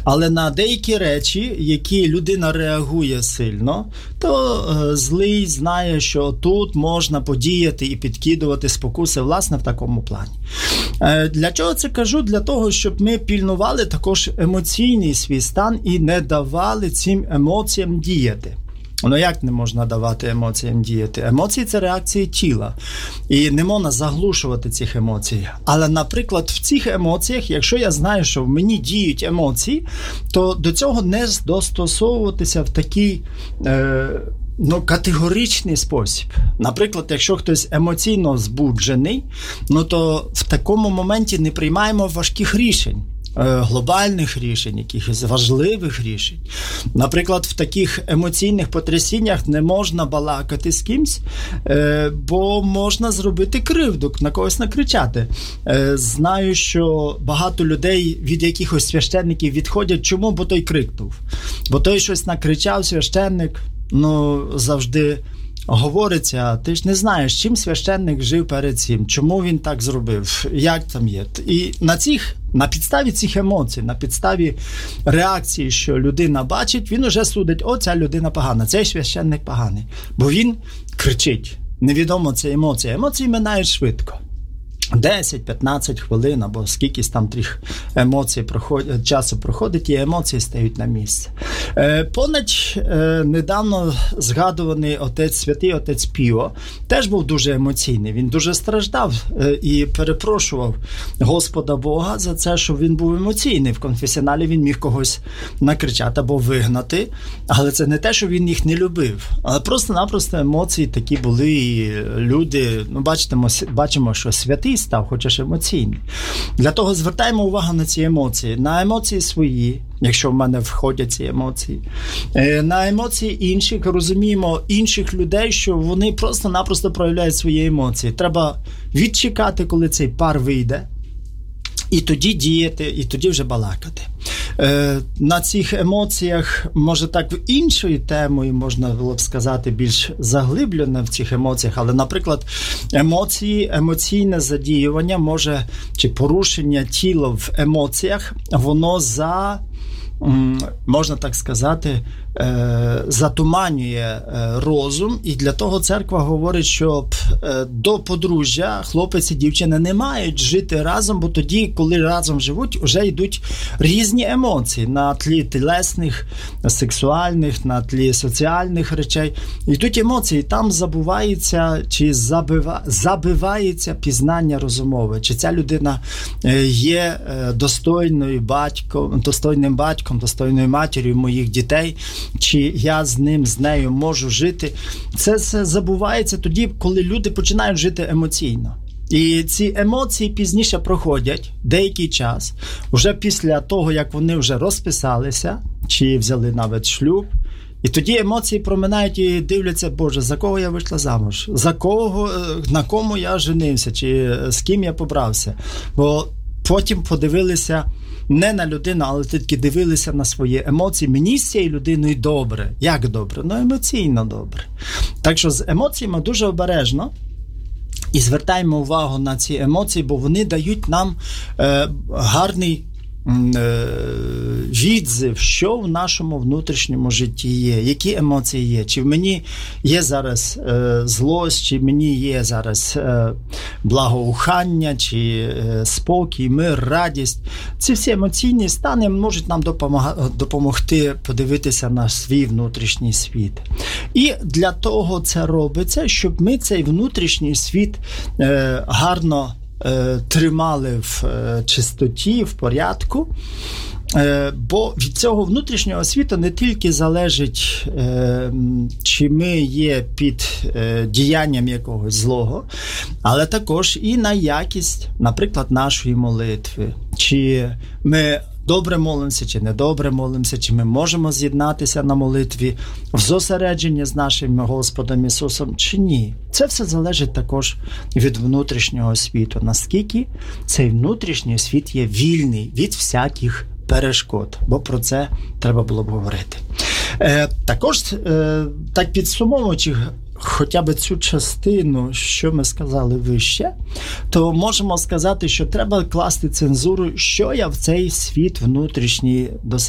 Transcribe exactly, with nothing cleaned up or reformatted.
Але на деякі речі, які людина реагує сильно, то е, злий знає, що тут можна подіяти і підкидувати спокуси, власне, в такому плані. Е, для чого це кажу? Для того, щоб ми пільнували також емоційний свій стан і не давали цим емоціям діяти. Ну, як не можна давати емоціям діяти? Емоції – це реакції тіла. І не можна заглушувати цих емоцій. Але, наприклад, в цих емоціях, якщо я знаю, що в мені діють емоції, то до цього не достосовуватися в такий е, ну, категоричний спосіб. Наприклад, якщо хтось емоційно збуджений, ну, то в такому моменті не приймаємо важких рішень. Глобальних рішень, якихось важливих рішень. Наприклад, в таких емоційних потрясіннях не можна балакати з кимсь, бо можна зробити кривду, на когось накричати. Знаю, що багато людей від якихось священників відходять. Чому? Бо той крикнув. Бо той щось накричав, священник, ну, завжди говориться, ти ж не знаєш, чим священник жив перед цим, чому він так зробив, як там є. І на цих, на підставі цих емоцій, на підставі реакції, що людина бачить, він уже судить, о, ця людина погана, цей священник поганий. Бо він кричить. Невідомо, це емоції. Емоції минають швидко. десять-п'ятнадцять хвилин, або скількись там тріх емоцій проходять, часу проходить, і емоції стають на місце. Е, понад е, недавно згадуваний отець, святий отець Піо, теж був дуже емоційний. Він дуже страждав е, і перепрошував Господа Бога за це, що він був емоційний. В конфесіоналі він міг когось накричати або вигнати, але це не те, що він їх не любив. Але просто-напросто емоції такі були, і люди, ну, бачимо, бачимо, що святий став, хочеш емоційний. Для того звертаємо увагу на ці емоції. На емоції свої, якщо в мене входять ці емоції. На емоції інших, розуміємо інших людей, що вони просто-напросто проявляють свої емоції. Треба відчекати, коли цей пар вийде, і тоді діяти, і тоді вже балакати. Е, на цих емоціях, може так, іншою темою, можна було б сказати, більш заглиблено в цих емоціях, але, наприклад, емоції, емоційне задіювання може, чи порушення тіла в емоціях, воно за, можна так сказати, затуманює розум, і для того церква говорить, що до подружжя хлопець і дівчина не мають жити разом, бо тоді, коли разом живуть, вже йдуть різні емоції на тлі тілесних, сексуальних, на тлі соціальних речей. Йдуть емоції, там забувається, чи забива, забивається пізнання розумове, чи ця людина є достойною батьком, достойним батьком, достойною матір'ю моїх дітей, чи я з ним, з нею можу жити. Це все забувається тоді, коли люди починають жити емоційно. І ці емоції пізніше проходять деякий час, вже після того, як вони вже розписалися, чи взяли навіть шлюб, і тоді емоції проминають і дивляться, Боже, за кого я вийшла замуж? За кого, на кому я женився? Чи з ким я побрався? Бо потім подивилися не на людину, але тільки дивилися на свої емоції. Мені з цією людиною добре. Як добре? Ну, емоційно добре. Так що з емоціями дуже обережно і звертаємо увагу на ці емоції, бо вони дають нам е, гарний відзив, що в нашому внутрішньому житті є, які емоції є, чи в мені є зараз е, злость, чи в мені є зараз е, благоухання, чи е, спокій, мир, радість. Ці всі емоційні стани можуть нам допомога, допомогти подивитися на свій внутрішній світ. І для того це робиться, щоб ми цей внутрішній світ е, гарно тримали в чистоті, в порядку, бо від цього внутрішнього світу не тільки залежить, чи ми є під діянням якогось злого, але також і на якість, наприклад, нашої молитви. Чи ми добре молимося, чи недобре молимося, чи ми можемо з'єднатися на молитві в зосередженні з нашим Господом Ісусом, чи ні. Це все залежить також від внутрішнього світу. Наскільки цей внутрішній світ є вільний від всяких перешкод, бо про це треба було б говорити. Е, також, е, так підсумовуючи хоча б цю частину, що ми сказали вище, то можемо сказати, що треба класти цензуру, що я в цей світ внутрішній до